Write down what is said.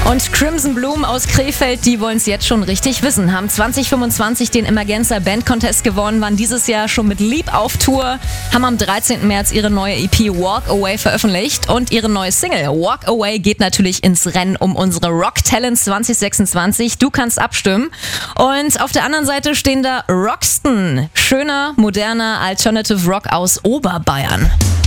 Und Crimson Bloom aus Krefeld, die wollen es jetzt schon richtig wissen. Haben 2025 den Emergenza Band Contest gewonnen, waren dieses Jahr schon mit Lieb auf Tour, haben am 13. März ihre neue EP Walk Away veröffentlicht und ihre neue Single Walk Away geht natürlich ins Rennen um unsere Rock Talents 2026. Du kannst abstimmen. Und auf der anderen Seite stehen da Roxton. Schöner, moderner Alternative Rock aus Oberbayern.